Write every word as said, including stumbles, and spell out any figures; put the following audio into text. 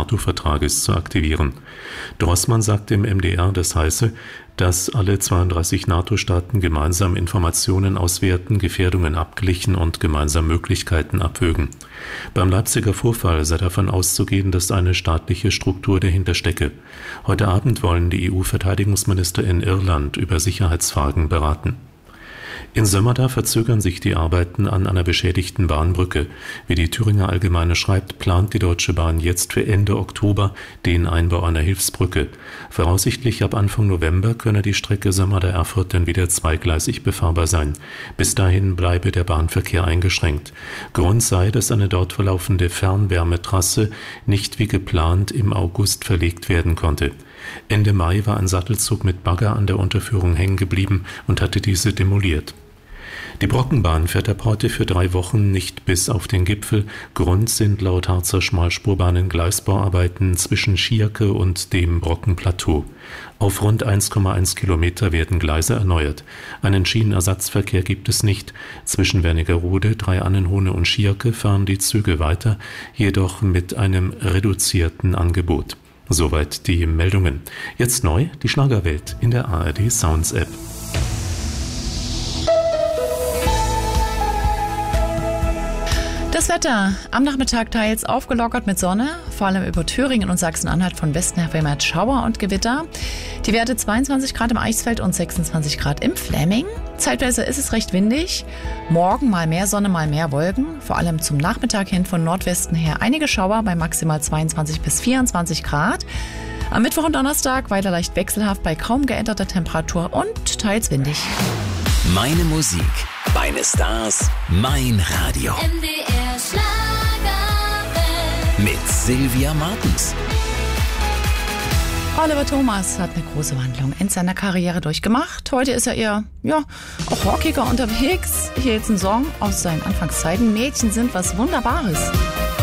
NATO-Vertrages zu aktivieren. Drossmann sagte im M D R, das heiße, dass alle zweiunddreißig NATO-Staaten gemeinsam Informationen auswerten, Gefährdungen abglichen und gemeinsam Möglichkeiten abwägen. Beim Leipziger Vorfall sei davon auszugehen, dass eine staatliche Struktur dahinter stecke. Heute Abend wollen die E U-Verteidigungsminister in Irland über Sicherheitsfragen beraten. In Sömmerda verzögern sich die Arbeiten an einer beschädigten Bahnbrücke. Wie die Thüringer Allgemeine schreibt, plant die Deutsche Bahn jetzt für Ende Oktober den Einbau einer Hilfsbrücke. Voraussichtlich ab Anfang November könne die Strecke Sömmerda-Erfurt dann wieder zweigleisig befahrbar sein. Bis dahin bleibe der Bahnverkehr eingeschränkt. Grund sei, dass eine dort verlaufende Fernwärmetrasse nicht wie geplant im August verlegt werden konnte. Ende Mai war ein Sattelzug mit Bagger an der Unterführung hängen geblieben und hatte diese demoliert. Die Brockenbahn fährt ab heute für drei Wochen nicht bis auf den Gipfel. Grund sind laut Harzer Schmalspurbahnen Gleisbauarbeiten zwischen Schierke und dem Brockenplateau. Auf rund eins Komma eins Kilometer werden Gleise erneuert. Einen Schienenersatzverkehr gibt es nicht. Zwischen Wernigerode, Dreiannenhohne und Schierke fahren die Züge weiter, jedoch mit einem reduzierten Angebot. Soweit die Meldungen. Jetzt neu die Schlagerwelt in der A R D Sounds App. Das Wetter am Nachmittag teils aufgelockert mit Sonne, vor allem über Thüringen und Sachsen-Anhalt von Westen her vermehrt Schauer und Gewitter. Die Werte zweiundzwanzig Grad im Eichsfeld und sechsundzwanzig Grad im Fläming. Zeitweise ist es recht windig. Morgen mal mehr Sonne, mal mehr Wolken. Vor allem zum Nachmittag hin von Nordwesten her einige Schauer bei maximal zweiundzwanzig bis vierundzwanzig Grad. Am Mittwoch und Donnerstag weiter leicht wechselhaft bei kaum geänderter Temperatur und teils windig. Meine Musik, meine Stars, mein Radio. M D R Schlagerwelt. Mit Sylvia Martens. Oliver Thomas hat eine große Wandlung in seiner Karriere durchgemacht. Heute ist er eher, ja, auch rockiger unterwegs. Hier jetzt ein Song aus seinen Anfangszeiten. Mädchen sind was Wunderbares.